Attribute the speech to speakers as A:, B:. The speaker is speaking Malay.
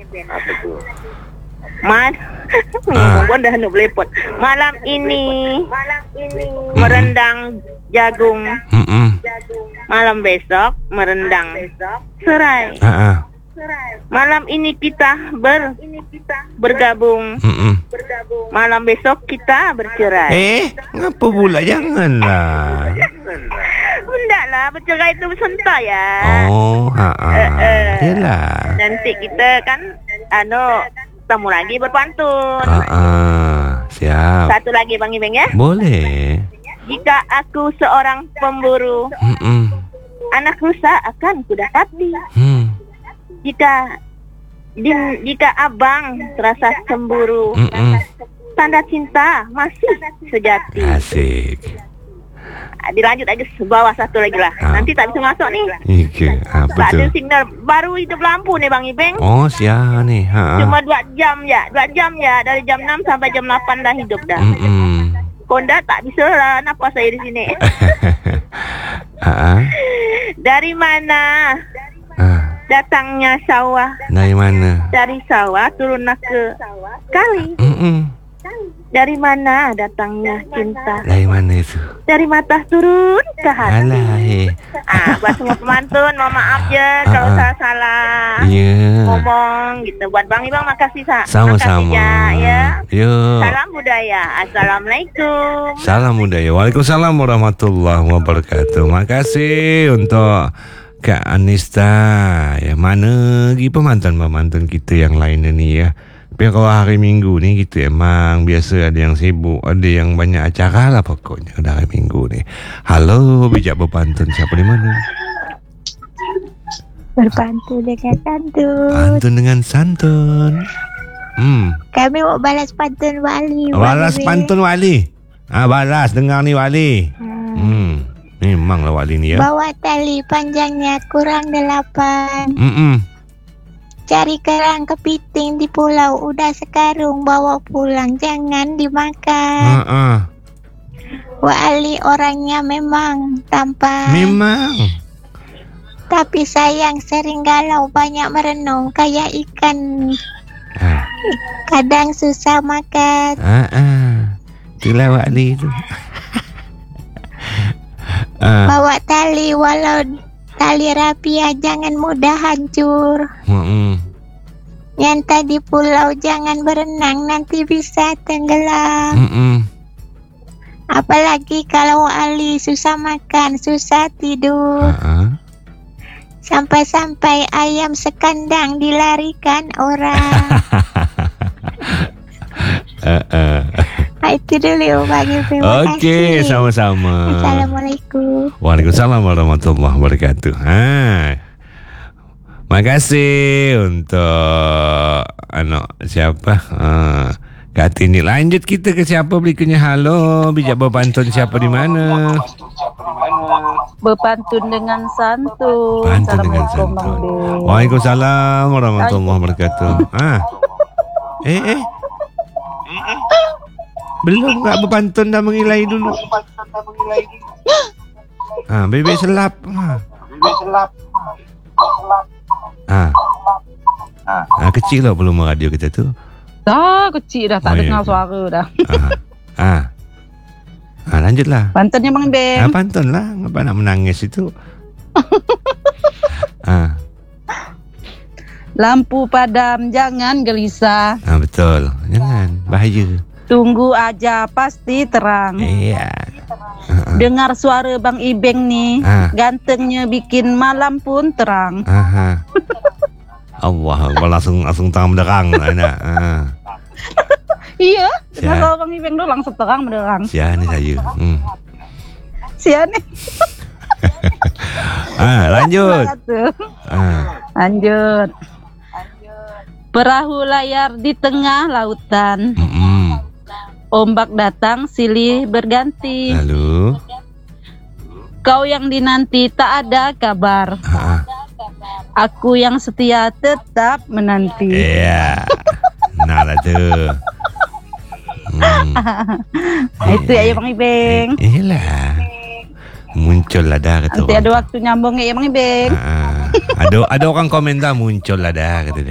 A: Apa tu?
B: Ngomong dah nak belepot. Malam ini merendang jagung. Malam besok merendang serai. Malam ini kita bergabung. Malam besok kita bercerai.
C: Ngapa pula? Janganlah.
B: Hendaklah bercerai itu sentak ya.
C: Yalah.
B: Nanti kita kan temu lagi berpantun.
C: Siap.
B: Satu lagi Bang Ibeng ya.
C: Boleh.
B: Jika aku seorang pemburu, anak rusa akan kudapati. Jika abang terasa cemburu, tanda cinta masih sejati.
C: Asik.
B: Dilanjut aja bawah satu lagi lah. Nanti tak bisa masuk nih. Tak ada signal. Baru hidup lampu nih Bang Ibeng.
C: Oh siap nih.
B: Cuma 2 jam ya. 2 jam ya. Dari jam 6 sampai jam 8 dah hidup dah. Konda tak bisa lah nafas saya di sini. Dari mana datangnya sawah?
C: Dari mana?
B: Dari sawah turun ke kali. Dari mana datangnya cinta?
C: Dari mana itu?
B: Dari mata turun ke hati. Buat semua pemantun, mohon maaf ya kalau saya salah ngomong gitu. Buat Bang Ibang makasih
C: Sama-sama
B: ya.
C: Yo.
B: Salam budaya. Assalamualaikum.
C: Salam budaya. Waalaikumsalam warahmatullahi wabarakatuh. Makasih untuk Kak Anista. Ya, mana lagi pemantun-pemantun kita yang lain ni ya. Tapi kalau hari Minggu ni kita emang biasa ada yang sibuk, ada yang banyak acara lah pokoknya pada hari Minggu ni. Halo, bijak berpantun, siapa di mana?
D: Berpantun dengan santun.
C: Pantun dengan santun.
D: Kami mau balas pantun Wali.
C: Balas pantun Wali. Balas dengar ni Wali. Memanglah Wali ni ya.
D: Bawa tali panjangnya kurang 8. Cari kerang kepiting di pulau, udah sekarung bawa pulang, jangan dimakan. Wali orangnya memang tampan.
C: Memang.
D: Tapi sayang sering galau, banyak merenung kayak ikan. Kadang susah makan.
C: Itulah Wali tu.
D: Bawa tali walau tali rapiah, jangan mudah hancur. Yang tadi pulau jangan berenang, nanti bisa tenggelam. Apalagi kalau Ali susah makan, susah tidur. Sampai-sampai ayam sekandang dilarikan orang. Itu dulu Bang Ibeng.
C: Okey, sama-sama.
D: Assalamualaikum.
C: Waalaikumsalam warahmatullahi wabarakatuh. Makasih untuk siapa? Kak Tini. Lanjut kita ke siapa berikutnya. Halo, bijak berpantun siapa di mana?
E: Berpantun dengan santun.
C: Pantun dengan santun. Waalaikumsalam warahmatullahi wabarakatuh. Belum tak berpantun dah mengilai dulu. Bebek selap. Kecil lah volume radio kita tu.
E: Dah kecil dah, tak dengar suara dah.
C: Lanjutlah.
E: Pantunnya Bang Ibeng.
C: Pantun lah. Ngapa nak menangis itu?
E: Lampu padam, jangan gelisah.
C: Betul. Jangan, bahaya.
E: Tunggu aja, pasti terang.
C: Iya.
E: Dengar suara Bang Ibeng nih, gantengnya bikin malam pun terang.
C: Allah, langsung terang menderang anak.
E: Iya, dengar suara Bang Ibeng tu langsung terang menderang.
C: Sia ni saya.
E: Sia ni.
C: Lanjut.
E: Lanjut. Perahu layar di tengah lautan. Ombak datang silih berganti.
C: Lalu
E: kau yang dinanti tak ada kabar. Aku yang setia tetap menanti.
C: Iya. Nah lah tu.
E: Itu ya Bang Ibeng.
C: Iyalah. Muncul lah dah kata.
E: Nanti ada waktu nyambung ya Bang Ibeng.
C: Ada orang komentar muncul lah dah kata dia.